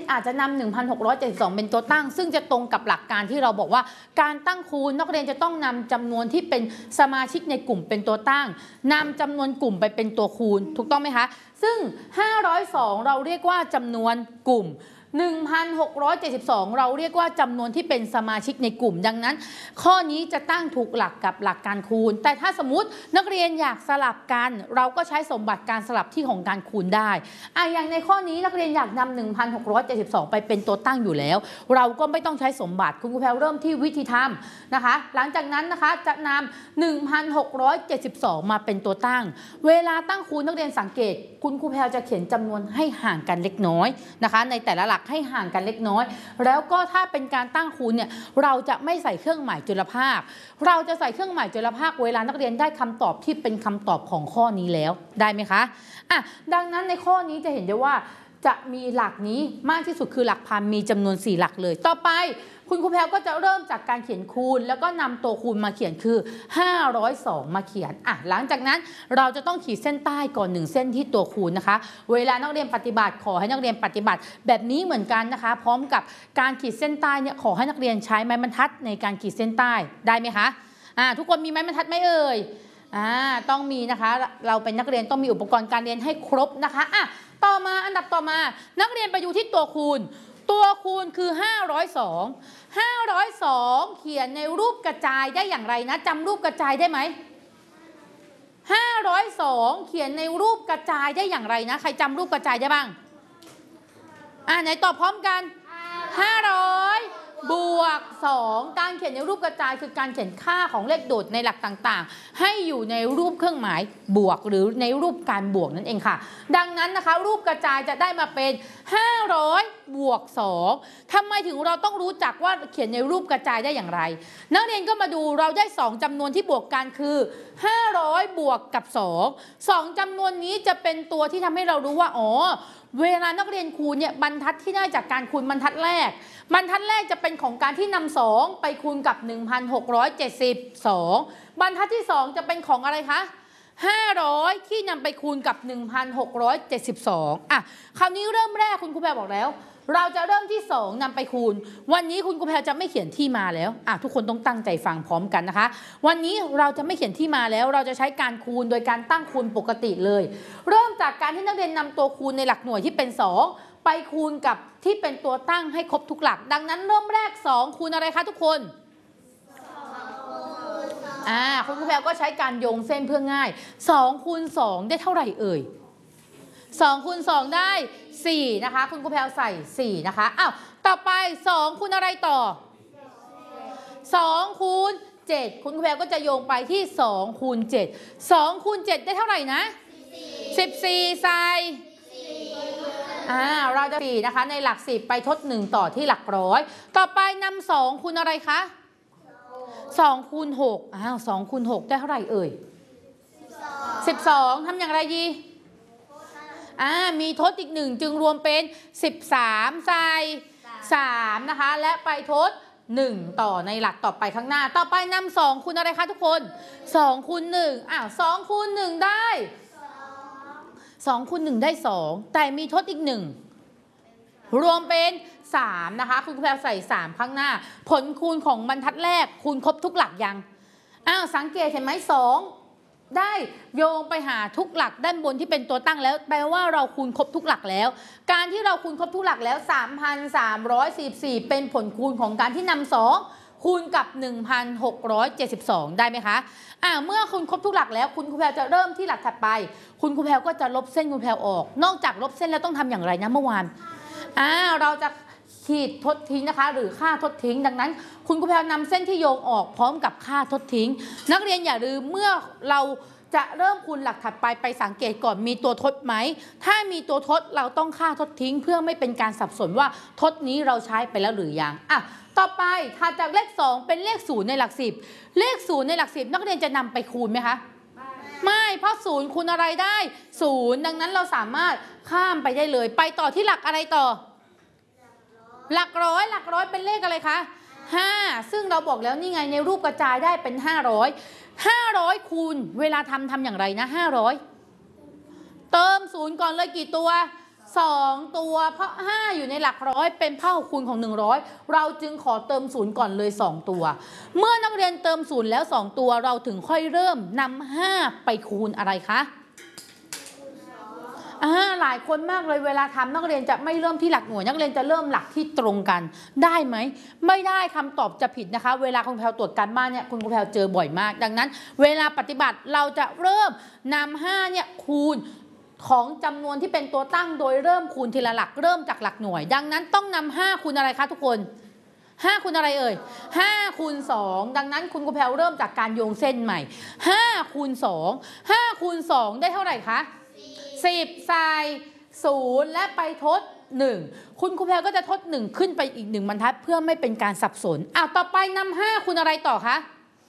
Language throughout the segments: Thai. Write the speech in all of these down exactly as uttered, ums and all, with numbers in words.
อาจจะนำ หนึ่งพันหกร้อยเจ็ดสิบสอง เป็นตัวตั้งซึ่งจะตรงกับหลักการที่เราบอกว่าการตั้งคูณนักเรียนจะต้องนำจำนวนที่เป็นสมาชิกในกลุ่มเป็นตัวตั้งนำจำนวนกลุ่มไปเป็นตัวคูณถูกต้องไหมคะซึ่งห้าร้อยสองเราเรียกว่าจำนวนกลุ่มหนึ่งพันหกร้อยเจ็ดสิบสอง เราเรียกว่าจำนวนที่เป็นสมาชิกในกลุ่มดังนั้นข้อนี้จะตั้งถูกหลักกับหลักการคูณแต่ถ้าสมมตินักเรียนอยากสลับกันเราก็ใช้สมบัติการสลับที่ของการคูณได้อ่ะอย่างในข้อนี้นักเรียนอยากนำ หนึ่งพันหกร้อยเจ็ดสิบสอง ไปเป็นตัวตั้งอยู่แล้วเราก็ไม่ต้องใช้สมบัติคุณครูแพรเริ่มที่วิธีทำนะคะหลังจากนั้นนะคะจะนำ หนึ่งพันหกร้อยเจ็ดสิบสอง มาเป็นตัวตั้งเวลาตั้งคูณนักเรียนสังเกตคุณครูแพรจะเขียนจำนวนให้ห่างกันเล็กน้อยนะคะในแต่ละหลักให้ห่างกันเล็กน้อยแล้วก็ถ้าเป็นการตั้งคูณเนี่ยเราจะไม่ใส่เครื่องหมายจุลภาคเราจะใส่เครื่องหมายจุลภาคเวลานักเรียนได้คำตอบที่เป็นคำตอบของข้อนี้แล้วได้ไหมคะอ่ะดังนั้นในข้อนี้จะเห็นได้ว่าจะมีหลักนี้มากที่สุดคือหลักพันมีจำนวนสี่หลักเลยต่อไปคุณครูแพรก็จะเริ่มจากการเขียนคูณแล้วก็นำตัวคูณมาเขียนคือห้าร้อยสองมาเขียนอ่ะหลังจากนั้นเราจะต้องขีดเส้นใต้ก่อนหนึ่งเส้นที่ตัวคูณนะคะเวลานักเรียนปฏิบัติขอให้นักเรียนปฏิบัติแบบนี้เหมือนกันนะคะพร้อมกับการขีดเส้นใต้เนี่ยขอให้นักเรียนใช้ไม้บรรทัดในการขีดเส้นใต้ได้ไหมคะอ่าทุกคนมีไม้บรรทัดไหมเอ่ยอ่าต้องมีนะคะเราเป็นนักเรียนต้องมีอุปกรณ์การเรียนให้ครบนะคะอ่ะต่อมาอันดับต่อมานักเรียนไปดูที่ตัวคูณตัวคูณคือห้าร้อยสอง ห้าร้อยสองเขียนในรูปกระจายได้อย่างไรนะจำรูปกระจายได้ไหมห้าร้อยสองเขียนในรูปกระจายได้อย่างไรนะใครจำรูปกระจายได้บ้างอ่าไหนตอบพร้อมกันห้าร้อยบวกสองการเขียนในรูปกระจายคือการเขียนค่าของเลขโดดในหลักต่างๆให้อยู่ในรูปเครื่องหมายบวกหรือในรูปการบวกนั่นเองค่ะดังนั้นนะคะรูปกระจายจะได้มาเป็นห้าร้อยบวกสองทำไมถึงเราต้องรู้จักว่าเขียนในรูปกระจายได้อย่างไรนักเรียนก็มาดูเราได้สองจำนวนที่บวกกันคือห้าร้อยบวกกับสองสองจำนวนนี้จะเป็นตัวที่ทำให้เรารู้ว่าอ๋อเวลานักเรียนคูณเนี่ยบรรทัดที่ได้จากการคูณบรรทัดแรกบรรทัดแรกจะเป็นของการที่นำสองไปคูณกับ หนึ่งพันหกร้อยเจ็ดสิบสอง บรรทัดที่สองจะเป็นของอะไรคะห้าร้อยที่นำไปคูณกับ หนึ่งพันหกร้อยเจ็ดสิบสองอ่ะคราวนี้เริ่มแรกคุณครูแพรบอกแล้วเราจะเริ่มที่สองนำไปคูณวันนี้คุณครูแพรจะไม่เขียนที่มาแล้วอ่ะทุกคนต้องตั้งใจฟังพร้อมกันนะคะวันนี้เราจะไม่เขียนที่มาแล้วเราจะใช้การคูณโดยการตั้งคูณปกติเลยเริ่มจากการที่นักเรียนนำตัวคูณในหลักหน่วยที่เป็นสองไปคูณกับที่เป็นตัวตั้งให้ครบทุกหลักดังนั้นเริ่มแรกสองคูณอะไรคะทุกคนอ่าคุณครูแพรก็ใช้การโยงเส้นเพื่อง่ายสองคูณสองได้เท่าไหร่เอ่ยสองคูณสองได้สี่นะคะคุณครูแพรใส่สี่นะคะอ้าวต่อไปสองคูณอะไรต่อสองคูณเจ็ดคุณครูแพรก็จะโยงไปที่สองคูณเจ็ด สองคูณเจ็ดได้เท่าไหร่นะสิบสี่ใส่อ่าเราจะสี่นะคะในหลักสิบไปทดหนึ่งต่อที่หลักร้อยต่อไปนำสองคูณอะไรคะสองคูณหกอ้าวสองคูณหกได้เท่าไหร่เอ่ยสิบสองทำอย่างไรดีอ่ามีทดอีกหนึ่งจึงรวมเป็นสิบสามใส่สามนะคะและไปทดหนึ่งต่อในหลักต่อไปข้างหน้าต่อไปนำสองคูณอะไรคะทุกคนสองคูณหนึ่งอ้าวสองคูณหนึ่งได้สองคูณหนึ่งได้สองแต่มีทดอีกหนึ่งรวมเป็นสามนะคะคุณครูแพรใส่สามข้างหน้าผลคูณของบรรทัดแรกคูณครบทุกหลักยังอ้าวสังเกตเห็นไหมสองได้โยงไปหาทุกหลักด้านบนที่เป็นตัวตั้งแล้วแปลว่าเราคูณครบทุกหลักแล้วการที่เราคูณครบทุกหลักแล้ว สามพันสามร้อยสี่สิบสี่ เป็นผลคูณของการที่นำสองคูณกับ หนึ่งพันหกร้อยเจ็ดสิบสอง ได้ไหมคะอ่าเมื่อคูณครบทุกหลักแล้วคุณครูแพรจะเริ่มที่หลักถัดไปคุณครูแพรก็จะลบเส้นคุณแพรออกนอกจากลบเส้นแล้วต้องทำอย่างไรนะเมื่อวานอ่าเราจะขีดทดทิ้งนะคะหรือค่าทดทิ้งดังนั้นคุณครูแพรนำเส้นที่โยงออกพร้อมกับค่าทดทิ้งนักเรียนอย่าลืมเมื่อเราจะเริ่มคูณหลักถัดไปไปสังเกตก่อนมีตัวทดไหมถ้ามีตัวทดเราต้องค่าทดทิ้งเพื่อไม่เป็นการสับสนว่าทดนี้เราใช้ไปแล้วหรือยังอ่ะต่อไปถัดจากเลขสองเป็นเลขศูนย์ในหลักสิบเลขศูนย์ในหลักสิบนักเรียนจะนำไปคูณไหมคะไม่เพราะศูนย์คูณอะไรได้ศูนย์ดังนั้นเราสามารถข้ามไปได้เลยไปต่อที่หลักอะไรต่อหลักร้อยหลักร้อยเป็นเลขอะไรคะห้าซึ่งเราบอกแล้วนี่ไงในรูปกระจายได้เป็นห้าร้อยห้าร้อยคูณเวลาทำทำอย่างไรนะห้าร้อยเติมศูนย์ก่อนเลยกี่ตัวสองตัวเพราะห้าอยู่ในหลักร้อยเป็นเท่าคูณของหนึ่งร้อยเราจึงขอเติมศูนย์ก่อนเลยสองตัวเมื่อนักเรียนเติมศูนย์แล้วสองตัวเราถึงค่อยเริ่มนำห้าไปคูณอะไรคะอ่าหลายคนมากเลยเวลาทำนักเรียนจะไม่เริ่มที่หลักหน่วยนักเรียนจะเริ่มหลักที่ตรงกันได้ไหมไม่ได้คำตอบจะผิดนะคะเวลาคุณแพลวตรวจการบ้านเนี่ยคุณครูแพลวเจอบ่อยมากดังนั้นเวลาปฏิบัติเราจะเริ่มนำห้าเนี่ยคูณของจำนวนที่เป็นตัวตั้งโดยเริ่มคูณทีละหลักเริ่มจากหลักหน่วยดังนั้นต้องนำห้าคูณอะไรคะทุกคนห้าคูณอะไรเอ่ยห้าคูณสองดังนั้นคุณครูแพลวเริ่มจากการโยงเส้นใหม่ห้าคูณสองห้าคูณสองได้เท่าไหร่คะสิบใส่ศูนย์และไปทดหนึ่งคุณครูแพลก็จะทดหนึ่งขึ้นไปอีกหนึ่งบรรทัดเพื่อไม่เป็นการสับสนอ้าวต่อไปนำห้าคูณอะไรต่อคะ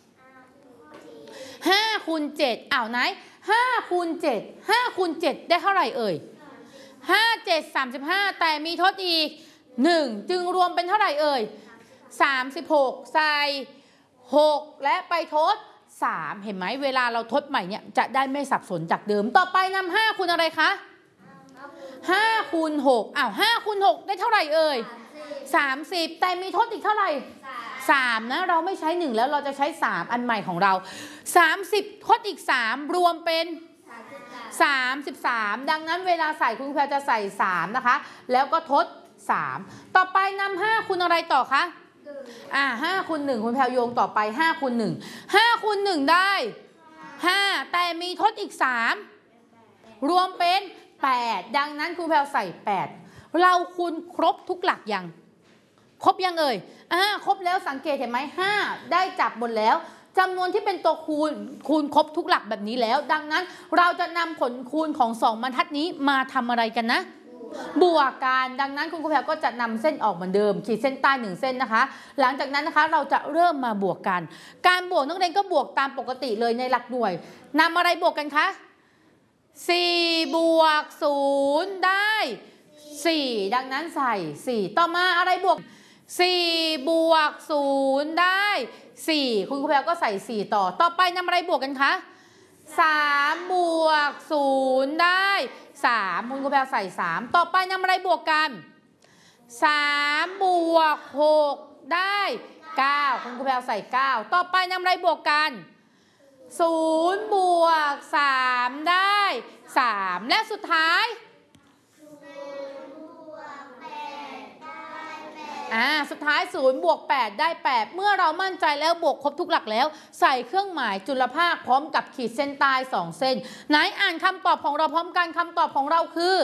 ห้าคูณเจ็ดอ้าวไหนห้าคูณเจ็ดห้าคูณเจ็ดได้เท่าไหร่เอ่ยห้า เจ็ด สามสิบห้าแต่มีทดอีกหนึ่งจึงรวมเป็นเท่าไหร่เอ่ยสามสิบหกใส่หกและไปทดสามเห็นไหมเวลาเราทดใหม่เนี่ยจะได้ไม่สับสนจากเดิมต่อไปนำห้าคูณอะไรคะห้าคูณหกอ้าวห้าคูณหกได้เท่าไหร่เอ่ยสามสิบแต่มีทดอีกเท่าไหร่สามนะเราไม่ใช้หนึ่งแล้วเราจะใช้สามอันใหม่ของเราสามสิบทดอีกสามรวมเป็นสามสิบสามดังนั้นเวลาใส่คุณครูแพรจะใส่สามนะคะแล้วก็ทดสามต่อไปนำห้าคูณอะไรต่อคะอ่าห้าคูณหนึ่งคุณแพรโยงต่อไปห้าคูณหนึ่งห้าคูณหนึ่งได้ห้าแต่มีทดอีกสามรวมเป็นแปดดังนั้นคุณแพรใส่แปดเราคูณครบทุกหลักยังครบยังเอ่ยอ่าครบแล้วสังเกตเห็นไหมห้าได้จับหมดแล้วจำนวนที่เป็นตัวคูณคูณครบทุกหลักแบบนี้แล้วดังนั้นเราจะนำผลคูณของสองบรรทัดนี้มาทำอะไรกันนะบวกกันดังนั้นคุณครูแพรก็จะนำเส้นออกเหมือนเดิมขีดเส้นใต้หนึ่งเส้นนะคะหลังจากนั้นนะคะเราจะเริ่มมาบวกกันการบวกนักเรียนก็บวกตามปกติเลยในหลักหน่วยนำอะไรบวกกันคะสี่บวกศูนย์ได้สี่ดังนั้นใส่สี่ต่อมาอะไรบวกสี่บวกศูนย์ได้สี่คุณครูแพรก็ใส่สี่ต่อต่อไปนำอะไรบวกกันคะสามบวกศูนย์ได้สามคุณครูแพรใส่สามต่อไปนำอะไรบวกกันสามบวกหกได้เก้าคุณครูแพรใส่เก้าต่อไปนำอะไรบวกกันศูนย์บวกสามได้สามและสุดท้ายอ่าสุดท้ายศูนย์บวกแปดได้แปดเมื่อเรามั่นใจแล้วบวกครบทุกหลักแล้วใส่เครื่องหมายจุลภาคพร้อมกับขีดเส้นใต้สองเส้นไหนอ่านคำตอบของเราพร้อมกันคำตอบของเราคือ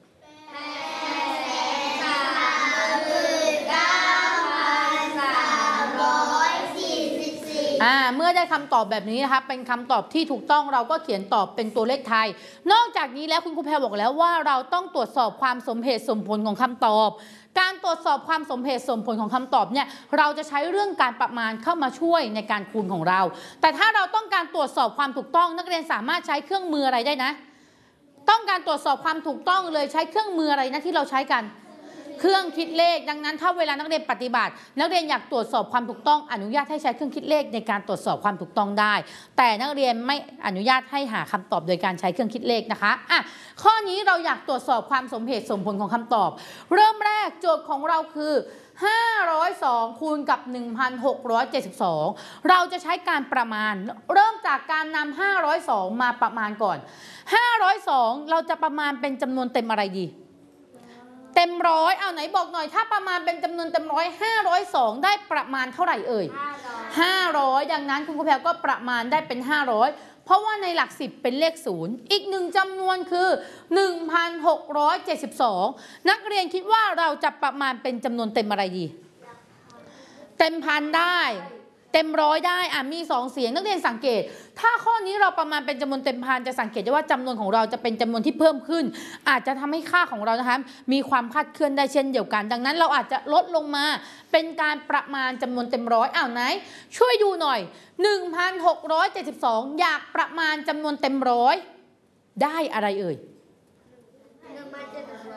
อ่าเมื่อได้คำตอบแบบนี้นะคะเป็นคำตอบที่ถูกต้องเราก็เขียนตอบเป็นตัวเลขไทยนอกจากนี้แล้วคุณครูแพรบอกแล้วว่าเราต้องตรวจสอบความสมเหตุสมผลของคำตอบการตรวจสอบความสมเหตุสมผลของคำตอบเนี่ยเราจะใช้เรื่องการประมาณเข้ามาช่วยในการคูณของเราแต่ถ้าเราต้องการตรวจสอบความถูกต้องนักเรียนสามารถใช้เครื่องมืออะไรได้นะต้องการตรวจสอบความถูกต้องเลยใช้เครื่องมืออะไรนะที่เราใช้กันเครื่องคิดเลขดังนั้นถ้าเวลานักเรียนปฏิบัตินักเรียนอยากตรวจสอบความถูกต้องอนุญาตให้ใช้เครื่องคิดเลขในการตรวจสอบความถูกต้องได้แต่นักเรียนไม่อนุญาตให้หาคำตอบโดยการใช้เครื่องคิดเลขนะคะอ่ะข้อนี้เราอยากตรวจสอบความสมเหตุสมผลของคำตอบเริ่มแรกโจทย์ของเราคือห้าร้อยสองคูณกับ หนึ่งพันหกร้อยเจ็ดสิบสอง เราจะใช้การประมาณเริ่มจากการนำห้าร้อยสองมาประมาณก่อนห้าร้อยสองเราจะประมาณเป็นจำนวนเต็มอะไรดีเต็มร้อยเอาไหนบอกหน่อยถ้าประมาณเป็นจำนวนเต็มร้อยห้าร้อยสองได้ประมาณเท่าไหร่เอ่ยห้าร้อยดังนั้นคุณครูแพรก็ประมาณได้เป็นห้าร้อยเพราะว่าในหลักสิบเป็นเลขศูนย์อีกหนึ่งจำนวนคือ หนึ่งพันหกร้อยเจ็ดสิบสอง นักเรียนคิดว่าเราจะประมาณเป็นจำนวนเต็มอะไรดีเต็มพันได้เต็มร้อยได้อ่ะมีสองเสียงนักเรียนสังเกตถ้าข้อนี้เราประมาณเป็นจำนวนเต็มพันจะสังเกตได้ว่าจำนวนของเราจะเป็นจำนวนที่เพิ่มขึ้นอาจจะทำให้ค่าของเรานะคะมีความคลาดเคลื่อนได้เช่นเดียวกันดังนั้นเราอาจจะลดลงมาเป็นการประมาณจำนวนเต็มร้อยอ้าวไหนช่วยดูหน่อย หนึ่งพันหกร้อยเจ็ดสิบสอง อยากประมาณจำนวนเต็มร้อยได้อะไรเอ่ย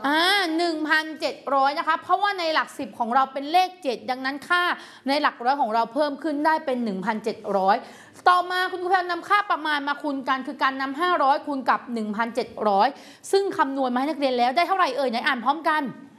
อ่าหนึ่งพันเจ็ดร้อยนะคะเพราะว่าในหลักสิบของเราเป็นเลขเจ็ดดังนั้นค่าในหลักร้อยของเราเพิ่มขึ้นได้เป็น หนึ่งพันเจ็ดร้อย ต่อมาคุณครูแพรนำค่าประมาณมาคูณกันคือการนำห้าร้อยคูณกับ หนึ่งพันเจ็ดร้อย ซึ่งคำนวณมาให้นักเรียนแล้วได้เท่าไหร่เอ่ยไหนอ่านพร้อมกัน